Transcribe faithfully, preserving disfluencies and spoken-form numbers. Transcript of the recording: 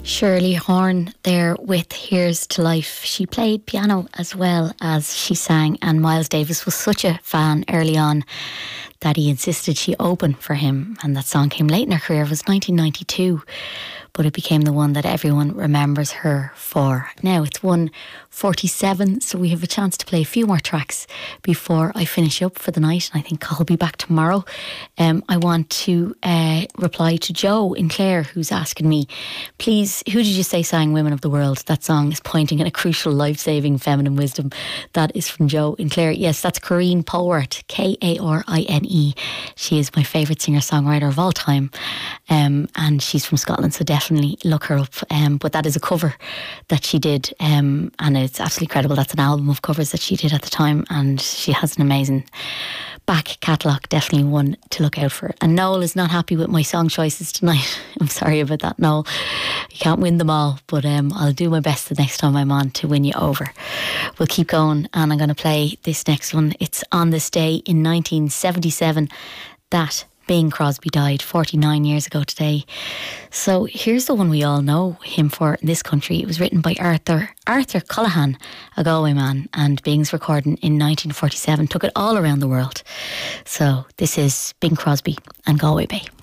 Shirley Horn there with Here's to Life. She played piano as well as she sang, and Miles Davis was such a fan early on that he insisted she open for him, and that song came late in her career. It was nineteen ninety-two, but it became the one that everyone remembers her for. Now it's one forty-seven, so we have a chance to play a few more tracks before I finish up for the night, and I think I'll be back tomorrow. Um, I want to uh, reply to Joe in Clare, who's asking me, please, who did you say sang Women of the World? That song is pointing at a crucial life-saving feminine wisdom. That is from Joe in Clare. Yes, that's Corrine Polwart, K A R I N E. She is my favourite singer-songwriter of all time, um, and she's from Scotland, so definitely look her up. Um, but that is a cover that she did, um, and it's absolutely incredible. That's an album of covers that she did at the time, and she has an amazing back catalogue, definitely one to look out for. And Noel is not happy with my song choices tonight. I'm sorry about that, Noel. You can't win them all, but um, I'll do my best the next time I'm on to win you over. We'll keep going, and I'm going to play this next one. It's On This Day in nineteen seventy-seven that Bing Crosby died forty-nine years ago today. So here's the one we all know him for in this country. It was written by Arthur Arthur Colohan, a Galway man, and Bing's recording in nineteen forty-seven took it all around the world. So this is Bing Crosby and Galway Bay.